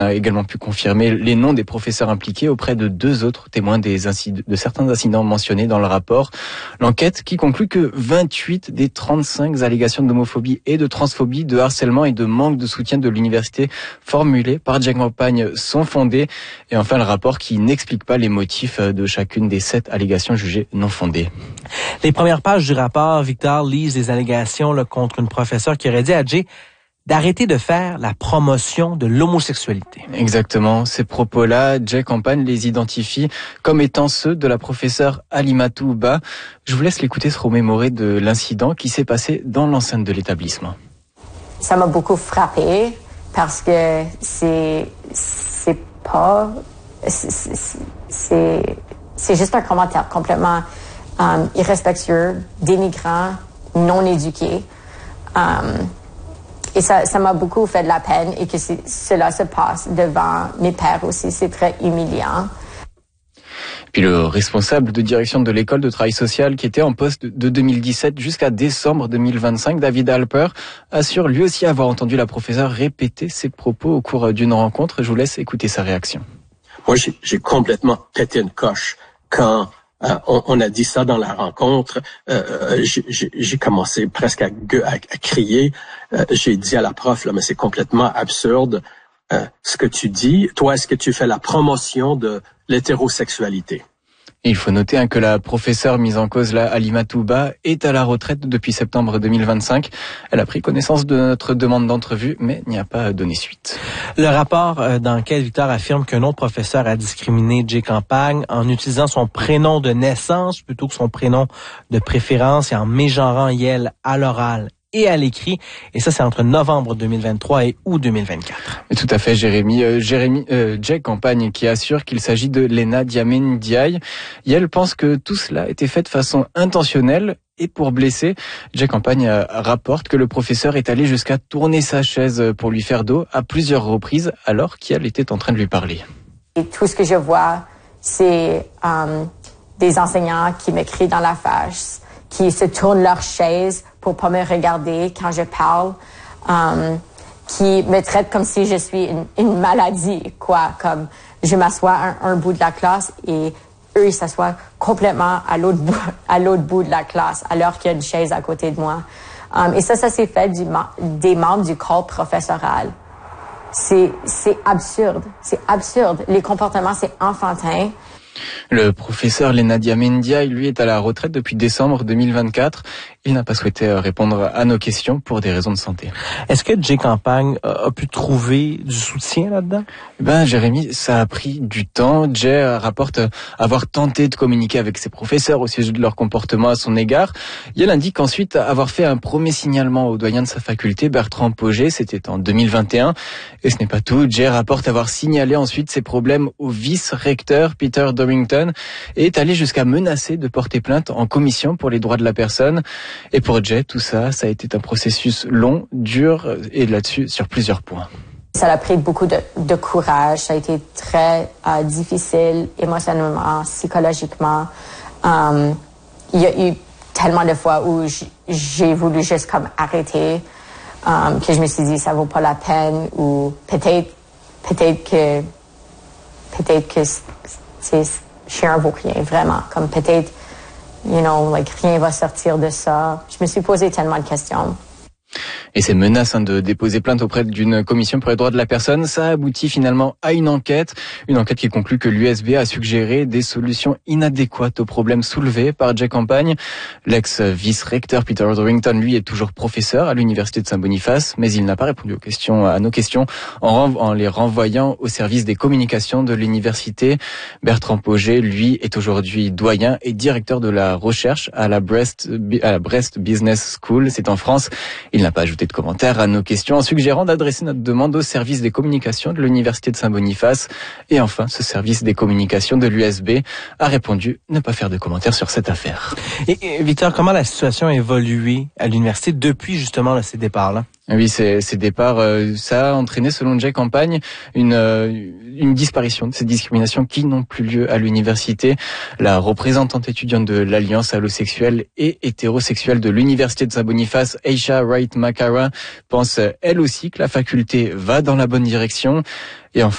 A également pu confirmer les noms des professeurs impliqués auprès de 2 autres témoins de certains incidents mentionnés dans le rapport. L'enquête qui conclut que 28 des 35 allégations d'homophobie et de transphobie, de harcèlement et de manque de soutien de l'université formulées par Jake Campagne sont fondées. Et enfin, le rapport qui n'explique pas les motifs de chacune des 7 allégations jugées non fondées. Les premières pages du rapport, Victor, lisent des allégations contre une professeure qui aurait dit à Jay d'arrêter de faire la promotion de l'homosexualité. Exactement. Ces propos-là, Jake Campagne les identifie comme étant ceux de la professeure Halimatou Ba. Je vous laisse l'écouter se remémorer de l'incident qui s'est passé dans l'enceinte de l'établissement. Ça m'a beaucoup frappé parce que c'est juste un commentaire complètement irrespectueux, dénigrant, non éduqué. Et ça m'a beaucoup fait de la peine et que cela se passe devant mes pairs aussi. C'est très humiliant. Puis le responsable de direction de l'école de travail social qui était en poste de 2017 jusqu'à décembre 2025, David Alper, assure lui aussi avoir entendu la professeure répéter ses propos au cours d'une rencontre. Je vous laisse écouter sa réaction. Moi, j'ai complètement pété une coche quand on a dit ça dans la rencontre. J'ai commencé presque à crier. J'ai dit à la prof, là, mais c'est complètement absurde ce que tu dis. Toi, est-ce que tu fais la promotion de l'hétérosexualité? Et il faut noter que la professeure mise en cause, là, Halimatou Ba, est à la retraite depuis septembre 2025. Elle a pris connaissance de notre demande d'entrevue, mais n'y a pas donné suite. Le rapport d'enquête, Victor, affirme qu'un autre professeur a discriminé Jake Campagne en utilisant son prénom de naissance plutôt que son prénom de préférence et en mégenrant Yel à l'oral et à l'écrit. Et ça, c'est entre novembre 2023 et août 2024. Tout à fait, Jake Campagne qui assure qu'il s'agit de Lena Diamé Ndiaye. Et elle pense que tout cela a été fait de façon intentionnelle et pour blesser. Jake Campagne rapporte que le professeur est allé jusqu'à tourner sa chaise pour lui faire dos à plusieurs reprises alors qu'elle était en train de lui parler. Et tout ce que je vois, c'est des enseignants qui m'écrivent dans la face, qui se tournent leur chaise pour pas me regarder quand je parle, qui me traitent comme si je suis une maladie, quoi, comme je m'assois à un bout de la classe et eux, ils s'assoient complètement à l'autre bout de la classe, alors qu'il y a une chaise à côté de moi. Et ça s'est fait des membres du corps professoral. C'est absurde. C'est absurde. Les comportements, c'est enfantin. Le professeur Lena Diamé Ndiaye, lui, est à la retraite depuis décembre 2024. Il n'a pas souhaité répondre à nos questions pour des raisons de santé. Est-ce que Jake Campagne a pu trouver du soutien là-dedans? Jérémy, ça a pris du temps. Jay rapporte avoir tenté de communiquer avec ses professeurs au sujet de leur comportement à son égard. Il indique ensuite avoir fait un premier signalement au doyen de sa faculté, Bertrand Pogé. C'était en 2021. Et ce n'est pas tout. Jay rapporte avoir signalé ensuite ses problèmes au vice-recteur, Peter Dorrington, et est allé jusqu'à menacer de porter plainte en commission pour les droits de la personne. Et pour Jay, tout ça a été un processus long, dur et là-dessus sur plusieurs points. Ça a pris beaucoup de courage. Ça a été très difficile émotionnellement, psychologiquement. Il y a eu tellement de fois où j'ai voulu juste comme arrêter, que je me suis dit ça vaut pas la peine ou peut-être que chien vaut rien vraiment. Comme peut-être rien va sortir de ça. Je me suis posé tellement de questions. Et ces menaces de déposer plainte auprès d'une commission pour les droits de la personne, ça aboutit finalement à une enquête qui conclut que l'USB a suggéré des solutions inadéquates aux problèmes soulevés par Jake Campagne. L'ex-vice-recteur Peter Dorrington, lui, est toujours professeur à l'université de Saint-Boniface, mais il n'a pas répondu à nos questions en les renvoyant au service des communications de l'université. Bertrand Pogé, lui, est aujourd'hui doyen et directeur de la recherche à la Brest Business School. C'est en France. Il n'a pas ajouté de commentaires à nos questions en suggérant d'adresser notre demande au service des communications de l'université de Saint-Boniface. Et enfin, ce service des communications de l'USB a répondu ne pas faire de commentaires sur cette affaire. Et Victor, comment la situation a évolué à l'université depuis justement ces départs-là? Oui, ces départs, ça a entraîné, selon Jake Campagne, une disparition de ces discriminations qui n'ont plus lieu à l'université. La représentante étudiante de l'Alliance allosexuelle et hétérosexuelle de l'université de Saint-Boniface, Aisha Wright Makara, pense elle aussi que la faculté va dans la bonne direction. Et enfin,